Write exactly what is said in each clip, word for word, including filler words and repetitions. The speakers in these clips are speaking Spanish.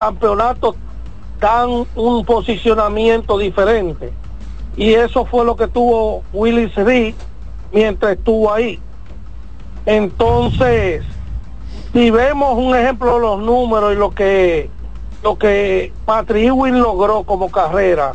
campeonatos dan un posicionamiento diferente. Y eso fue lo que tuvo Willis Reed mientras estuvo ahí. Entonces, si vemos un ejemplo de los números y lo que lo que Patrick Ewing logró como carrera,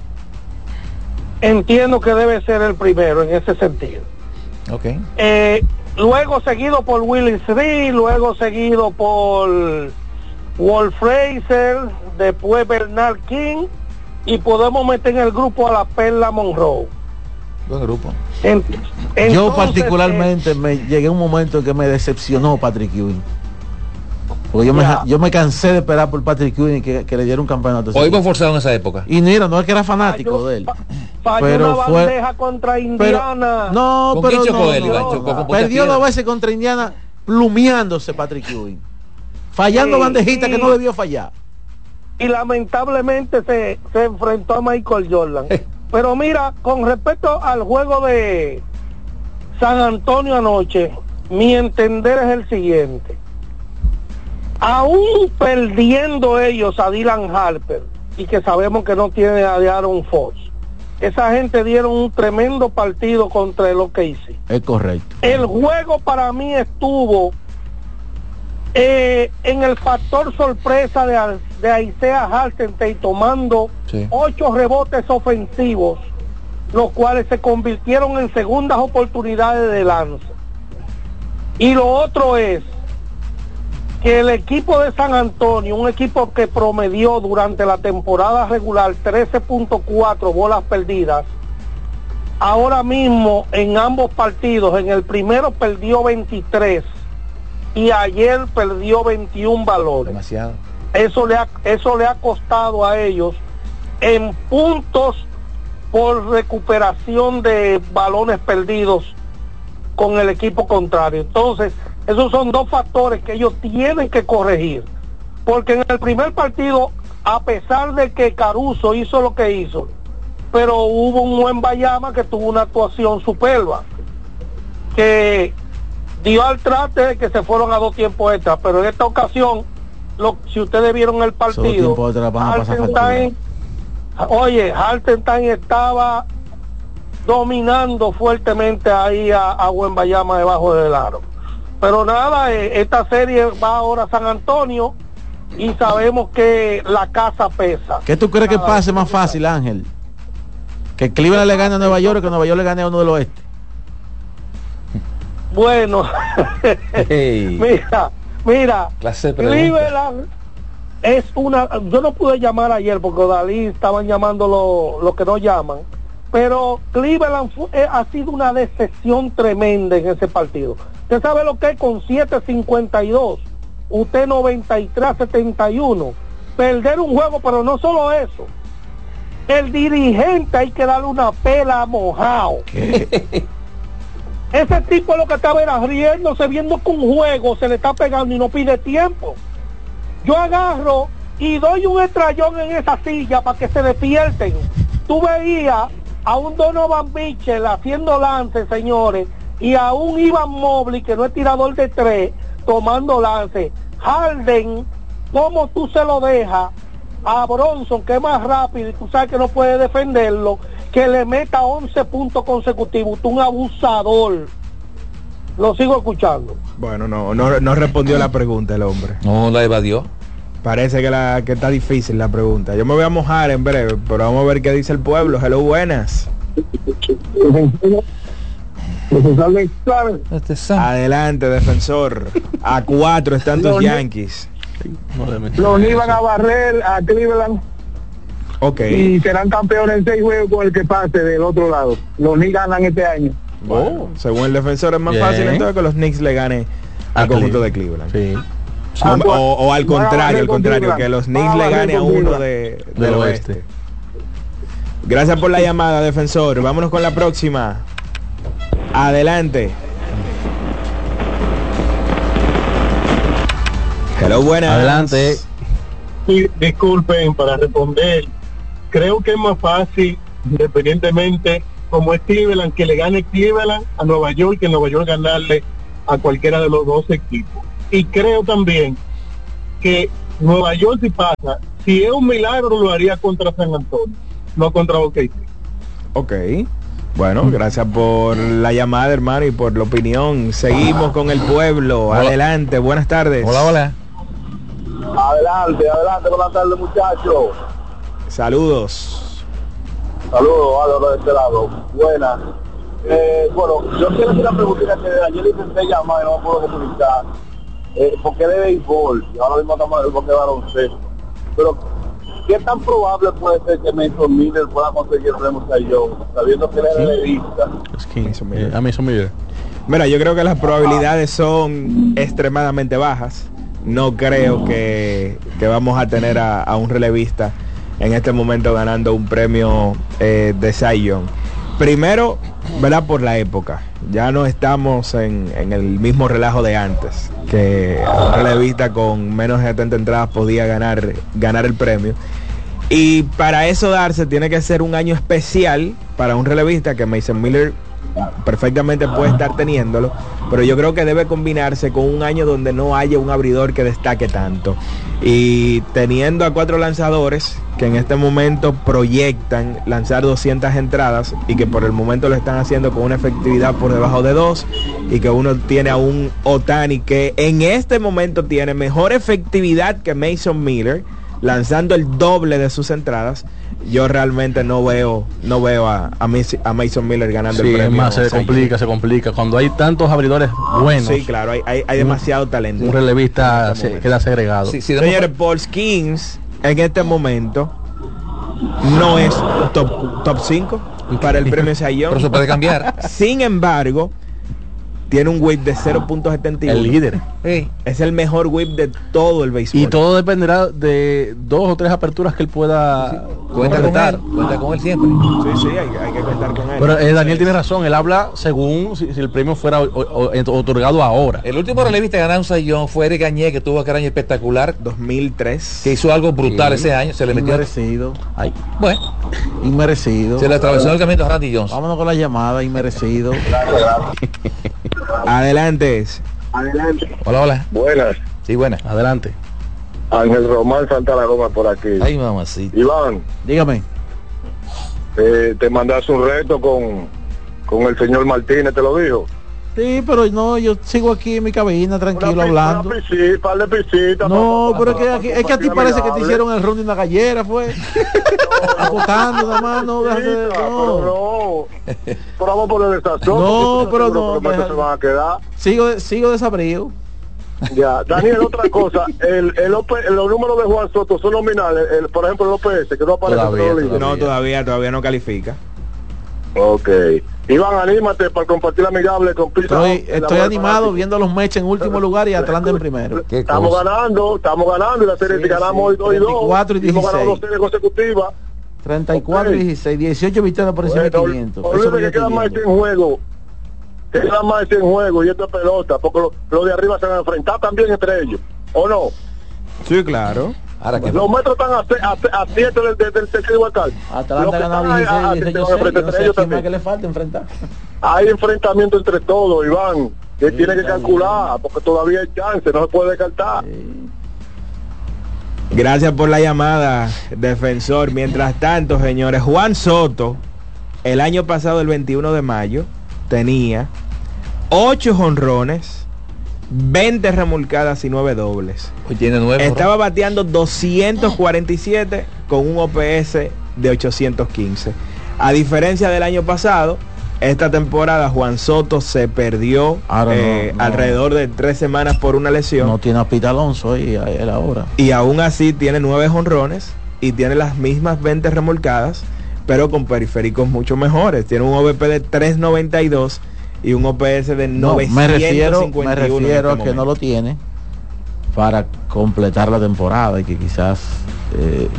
entiendo que debe ser el primero en ese sentido. Okay. Eh, luego seguido por Willis Reed, luego seguido por Walt Frazier, después Bernard King, y podemos meter en el grupo a la Perla Monroe. Buen grupo. En, entonces, yo particularmente eh, me llegué a un momento en que me decepcionó Patrick Ewing. Porque yo me, yo me cansé de esperar por Patrick Ewing que, que le diera un campeonato. Hoy fue forzado en esa época. Y mira, no es que era fanático falló, de él. Falló pero una fue bandeja contra Indiana. Pero, no, ¿Con pero quién chocó no, él, no, Iván? no, Chocó no. con Perdió dos veces contra Indiana plumeándose Patrick Ewing. Fallando sí, bandejitas sí. que no debió fallar. Y lamentablemente se, se enfrentó a Michael Jordan. Pero mira, con respecto al juego de San Antonio anoche, mi entender es el siguiente. Aún perdiendo ellos a Dylan Harper, y que sabemos que no tiene a Aaron Fox, esa gente dieron un tremendo partido contra el O K C. Es correcto. El juego para mí estuvo eh, en el factor sorpresa de, de Isaiah Hartenstein tomando sí. ocho rebotes ofensivos, los cuales se convirtieron en segundas oportunidades de lanza. Y lo otro es que el equipo de San Antonio, un equipo que promedió durante la temporada regular trece punto cuatro bolas perdidas, ahora mismo en ambos partidos, en el primero perdió veintitrés y ayer perdió veintiún balones. Demasiado. Eso le ha, eso le ha costado a ellos en puntos por recuperación de balones perdidos con el equipo contrario. Entonces, esos son dos factores que ellos tienen que corregir, porque en el primer partido, a pesar de que Caruso hizo lo que hizo, pero hubo un buen Bayama que tuvo una actuación superba, que dio al trate de que se fueron a dos tiempos extra, pero en esta ocasión, lo, si ustedes vieron el partido, Hartenstein, oye, Hartenstein estaba dominando fuertemente ahí a, a Wembanyama debajo del aro. Pero nada, eh, esta serie va ahora a San Antonio y sabemos que la casa pesa. ¿Qué tú crees nada, que pase más fácil, Ángel? ¿Que Cleveland le gane a Nueva York o que Nueva York le gane a uno del oeste? Bueno, hey. mira, mira, Cleveland es una... Yo no pude llamar ayer porque Dalí estaban llamando lo, lo que no llaman. Pero Cleveland fue, eh, ha sido una decepción tremenda en ese partido. Usted sabe lo que es con siete cincuenta y dos, usted noventa y tres setenta y uno, perder un juego, pero no solo eso, el dirigente hay que darle una pela mojado. Ese tipo es lo que estaba era riéndose, viendo que un juego se le está pegando y no pide tiempo. Yo agarro y doy un estrellón en esa silla para que se despierten. Tú veías a un Donovan Mitchell haciendo lances, señores, y a un Ivan Mobley, que no es tirador de tres, tomando lances. Harden, ¿cómo tú se lo dejas a Bronson, que es más rápido y tú sabes que no puede defenderlo, que le meta once puntos consecutivos? Tú un abusador. Lo sigo escuchando. Bueno, no, no, no respondió la pregunta el hombre. No, la evadió. Parece que, la, que está difícil la pregunta. Yo me voy a mojar en breve, pero vamos a ver qué dice el pueblo. Hello, buenas. Adelante, defensor. A cuatro están tus Yankees. Los iban a barrer a Cleveland. Ok. Y serán campeones en seis juegos con el que pase del otro lado. Los Knicks ganan este año. Bueno, oh. Según el defensor es más Bien. fácil entonces que los Knicks le ganen al a conjunto de Cleveland. Sí. O, o, o al contrario, al contrario, que los Knicks le gane a uno de, del oeste. oeste. Gracias por la llamada, defensor. Vámonos con la próxima. Adelante. Hello, buenas. Adelante. Sí, disculpen para responder. Creo que es más fácil, independientemente, como es Cleveland, que le gane Cleveland a Nueva York, que Nueva York ganarle a cualquiera de los dos equipos. Y creo también que Nueva York si pasa, si es un milagro lo haría contra San Antonio, no contra O K C. Ok. Bueno, gracias por la llamada, hermano, y por la opinión. Seguimos con el pueblo. Hola. Adelante, buenas tardes. Hola, hola. Adelante, adelante, buenas tardes, muchachos. Saludos. Saludos, Álvaro, de este lado. Buenas. Eh, bueno, yo quiero hacer una preguntita que ayer intenté llamar y no me puedo comunicar. Eh, porque de béisbol, y ahora mismo estamos en el bloque de baloncesto. Pero, ¿qué tan probable puede ser que Mason Miller pueda conseguir el premio Cy Young, sabiendo que él es relevista? Es que eh, a Mason Miller. Mira, yo creo que las probabilidades son extremadamente bajas. No creo que, que vamos a tener a, a un relevista en este momento ganando un premio eh, de Cy Young. Primero, ¿verdad? Por la época. Ya no estamos en, en el mismo relajo de antes, que un relevista con menos de setenta entradas podía ganar, ganar el premio. Y para eso darse tiene que ser un año especial para un relevista, que Mason Miller perfectamente puede estar teniéndolo, pero yo creo que debe combinarse con un año donde no haya un abridor que destaque tanto. Y teniendo a cuatro lanzadores que en este momento proyectan lanzar doscientas entradas y que por el momento lo están haciendo con una efectividad por debajo de dos, y que uno tiene a un Ohtani que en este momento tiene mejor efectividad que Mason Miller, lanzando el doble de sus entradas, yo realmente no veo no veo a, a, a Mason Miller ganando sí, el premio. Es más, se complica, se complica. Cuando hay tantos abridores buenos. Sí, claro, hay, hay, hay demasiado un, talento. Un relevista este se queda segregado. Sí, sí, señores, Paul Skeens en este momento no es top top cinco para el premio Cy Young. Pero se puede cambiar. Sin embargo, tiene un whip de cero punto setenta y uno. El líder. Sí. Es el mejor whip de todo el béisbol. Y todo dependerá de dos o tres aperturas que él pueda... Sí, sí. Cuenta con él, cuenta con él siempre. Sí, sí, hay, hay que contar con él. Pero eh, Daniel tiene razón, él habla según si, si el premio fuera o, o, otorgado ahora. El último relevista ganar un Cy Young fue Eric Gañé, que tuvo aquel año espectacular. dos mil tres. Que hizo algo brutal sí. ese año. Se le metió... Inmerecido. Ay, bueno. Inmerecido. Se le atravesó el camino a Randy Johnson. Vámonos con la llamada, inmerecido. Adelante. Adelante. Hola, hola. Buenas. Sí, buenas. Adelante. Ángel Román Santa La Goma por aquí. Ay, mamacita. Iván. Dígame. Eh, te mandaste un reto con, con el señor Martínez, ¿te lo dijo? Sí, pero no, yo sigo aquí en mi cabina tranquilo una, hablando. Una piscita, par de pisita, no, pa, pero pa, es que, pa, aquí, pa, es que a ti parece que te hicieron el round de una gallera, fue. Apostando nada más, no, sí, de, no. Pero no. Pero vamos a poner esta zona. No, pero no. Deja, se van a quedar. Sigo, sigo desabrío. Ya, Daniel, otra cosa, el, el, O P, el, los números de Juan Soto son nominales, el, por ejemplo el O P S, que no aparece todavía, en todavía. No, todavía, todavía no califica. Ok. Iván, anímate para compartir amigable con Pizza. Estoy, estoy animado viendo los Mets en último lugar y Atlanta en primero. Estamos ganando, estamos ganando y la serie sí, ganamos hoy sí, dos y dos. treinta y cuatro y dieciséis. Hemos ganado dos series consecutivas. treinta y cuatro y okay. dieciséis, dieciocho victorias por encima bueno, de quinientos. Olvídate que queda más en juego. Que queda más en juego y esto es pelota, porque los lo de arriba se van a enfrentar también entre ellos. ¿O no? Sí, claro. Ahora que los metros están a siete del del tercer huacal. Atlanta ha ganado dieciséis, dieciséis, yo sé que le falta enfrentar. Hay enfrentamiento entre todos, Iván, que sí, tiene que calcular, porque todavía hay chance, no se puede descartar. Sí. Gracias por la llamada, defensor. Mientras tanto, señores, Juan Soto, el año pasado, el veintiuno de mayo, tenía ocho jonrones, veinte remolcadas y nueve dobles. Hoy tiene nueve. Estaba bateando doscientos cuarenta y siete con un O P S de ochocientos quince. A diferencia del año pasado, esta temporada Juan Soto se perdió eh, no, no. alrededor de tres semanas por una lesión. No tiene a Pete Alonso ahí a él ahora. Y aún así tiene nueve jonrones y tiene las mismas veinte remolcadas, pero con periféricos mucho mejores. Tiene un O V P de tres noventa y dos y un O P S de no, novecientos cincuenta y uno. Me refiero, me refiero este a que no lo tiene para completar la temporada y que quizás eh,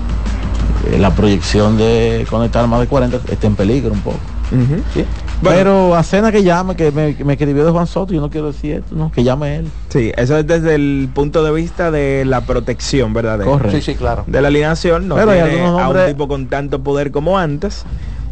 la proyección de conectar más de cuarenta esté en peligro un poco. Uh-huh. ¿Sí? Bueno, pero a Cena que llame, que me, que me escribió de Juan Soto, yo no quiero decir esto, no, que llame él. Sí, eso es desde el punto de vista de la protección, ¿verdad? Correcto. Sí, sí, claro. De la alineación, no pero tiene hay nombres... a un tipo con tanto poder como antes,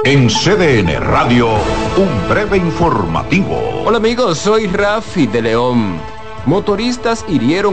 En C D N Radio, un breve informativo. Hola amigos, soy Rafi de León. Motoristas hirieron